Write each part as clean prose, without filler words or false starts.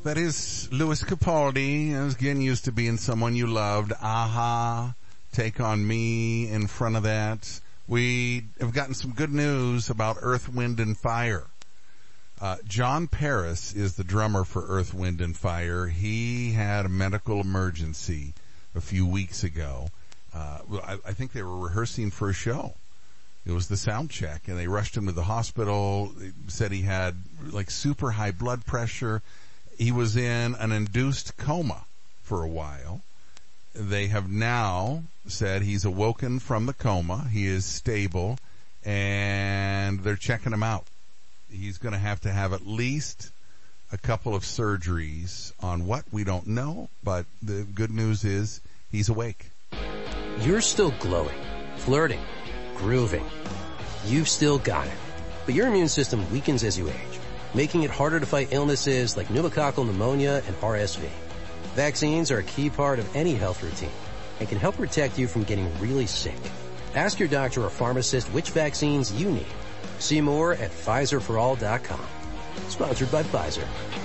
That is Louis Capaldi. I was getting used to being someone you loved. Aha, Take on Me in front of that. We have gotten some good news about Earth, Wind, and Fire. John Paris is the drummer for Earth, Wind, and Fire. He had a medical emergency a few weeks ago. I think they were rehearsing for a show. It was the sound check, and they rushed him to the hospital. They said he had like super high blood pressure. He was in an induced coma for a while. They have now said he's awoken from the coma. He is stable, and they're checking him out. He's going to have at least a couple of surgeries on what we don't know, but the good news is he's awake. You're still glowing, flirting, grooving. You've still got it. But your immune system weakens as you age, making it harder to fight illnesses like pneumococcal pneumonia and RSV. Vaccines are a key part of any health routine and can help protect you from getting really sick. Ask your doctor or pharmacist which vaccines you need. See more at PfizerForAll.com. Sponsored by Pfizer.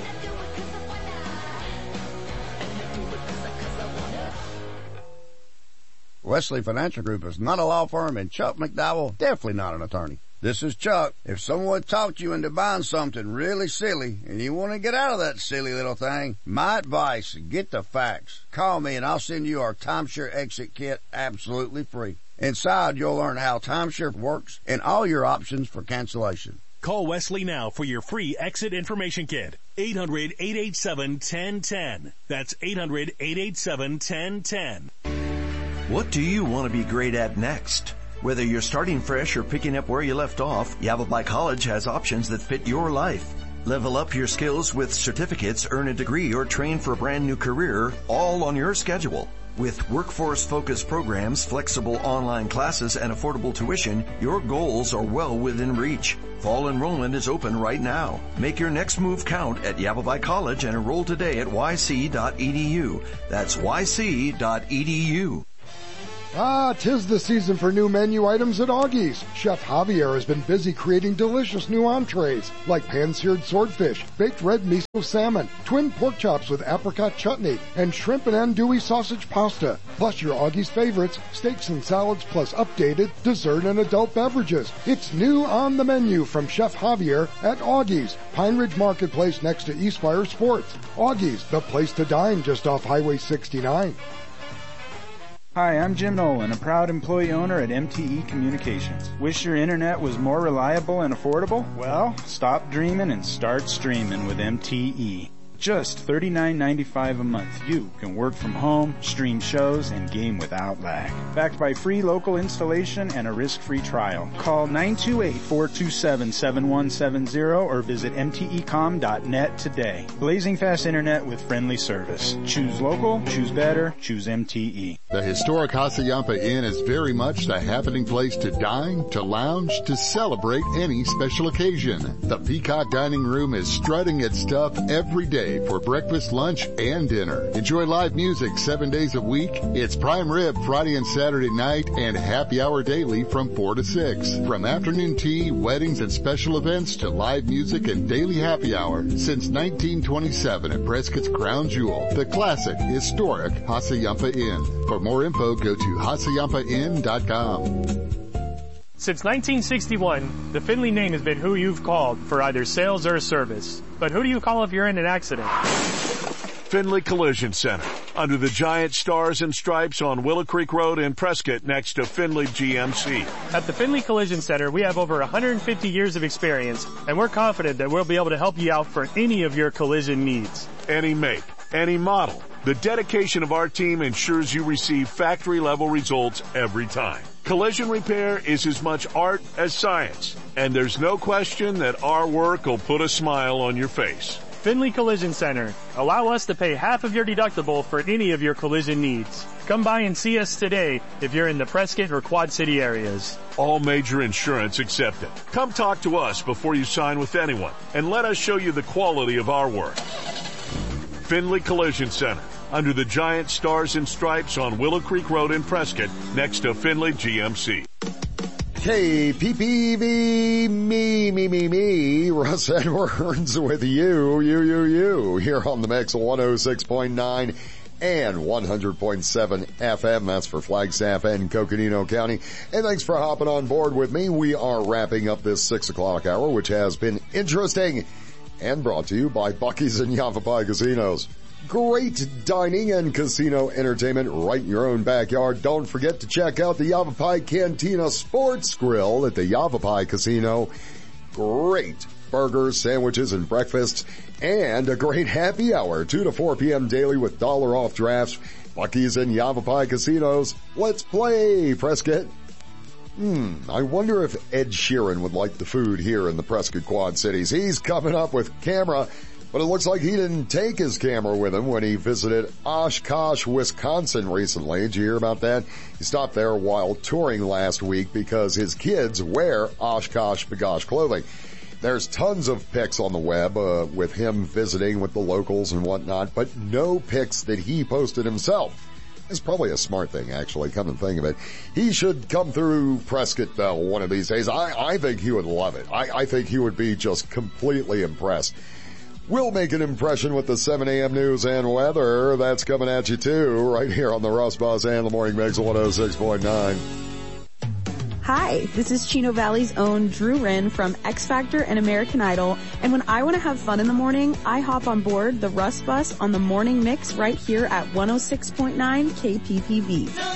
Wesley Financial Group is not a law firm, and Chuck McDowell definitely not an attorney. This is Chuck. If someone talked you into buying something really silly and you want to get out of that silly little thing, my advice, get the facts. Call me and I'll send you our timeshare exit kit absolutely free. Inside, you'll learn how timeshare works and all your options for cancellation. Call Wesley now for your free exit information kit. 800-887-1010. That's 800-887-1010. What do you want to be great at next? Whether you're starting fresh or picking up where you left off, Yavapai College has options that fit your life. Level up your skills with certificates, earn a degree, or train for a brand new career, all on your schedule. With workforce-focused programs, flexible online classes, and affordable tuition, your goals are well within reach. Fall enrollment is open right now. Make your next move count at Yavapai College and enroll today at yc.edu. That's yc.edu. Ah, 'tis the season for new menu items at Augie's. Chef Javier has been busy creating delicious new entrees, like pan-seared swordfish, baked red miso salmon, twin pork chops with apricot chutney, and shrimp and andouille sausage pasta. Plus your Augie's favorites, steaks and salads, plus updated dessert and adult beverages. It's new on the menu from Chef Javier at Augie's, Pine Ridge Marketplace next to Eastfire Sports. Augie's, the place to dine just off Highway 69. Hi, I'm Jim Nolan, a proud employee owner at MTE Communications. Wish your internet was more reliable and affordable? Well, stop dreaming and start streaming with MTE. Just $39.95 a month. You can work from home, stream shows, and game without lag. Backed by free local installation and a risk-free trial. Call 928-427-7170 or visit mtecom.net today. Blazing fast internet with friendly service. Choose local, choose better, choose MTE. The historic Hassayampa Inn is very much the happening place to dine, to lounge, to celebrate any special occasion. The Peacock Dining Room is strutting its stuff every day for breakfast, lunch, and dinner. Enjoy live music 7 days a week. It's prime rib Friday and Saturday night and happy hour daily from 4 to 6. From afternoon tea, weddings, and special events to live music and daily happy hour since 1927 at Prescott's Crown Jewel, the classic, historic Hassayampa Inn. For more info, go to HassayampaInn.com. Since 1961, the Finley name has been who you've called for either sales or service. But who do you call if you're in an accident? Finley Collision Center, under the giant stars and stripes on Willow Creek Road in Prescott next to Finley GMC. At the Finley Collision Center, we have over 150 years of experience, and we're confident that we'll be able to help you out for any of your collision needs. Any make, any model. The dedication of our team ensures you receive factory-level results every time. Collision repair is as much art as science, and there's no question that our work will put a smile on your face. Finley Collision Center. Allow us to pay half of your deductible for any of your collision needs. Come by and see us today if you're in the Prescott or Quad City areas. All major insurance accepted. Come talk to us before you sign with anyone, and let us show you the quality of our work. Finley Collision Center, under the giant stars and stripes on Willow Creek Road in Prescott, next to Finley GMC. KPPV, me, Russ Edwards with you, here on the mix 106.9 and 100.7 FM. That's for Flagstaff and Coconino County. And thanks for hopping on board with me. We are wrapping up this 6 o'clock hour, which has been interesting and brought to you by Buc-ee's and Yavapai Casinos. Great dining and casino entertainment right in your own backyard. Don't forget to check out the Yavapai Cantina Sports Grill at the Yavapai Casino. Great burgers, sandwiches, and breakfasts, and a great happy hour, 2 to 4 p.m. daily with $1 off drafts. Buc-ee's and Yavapai Casinos. Let's play, Prescott. I wonder if Ed Sheeran would like the food here in the Prescott Quad Cities. He's coming up with camera, but it looks like he didn't take his camera with him when he visited Oshkosh, Wisconsin recently. Did you hear about that? He stopped there while touring last week because his kids wear Oshkosh Bagosh clothing. There's tons of pics on the web with him visiting with the locals and whatnot, but no pics that he posted himself. It's probably a smart thing, actually, come to think of it. He should come through Prescott, though, one of these days. I think he would love it. I think he would be just completely impressed. We'll make an impression with the 7 a.m. news and weather. That's coming at you, too, right here on the Russ Buzz and the Morning Mix 106.9. Hi, this is Chino Valley's own Drew Wren from X Factor and American Idol. And when I want to have fun in the morning, I hop on board the Russ Bus on the Morning Mix right here at 106.9 KPPV.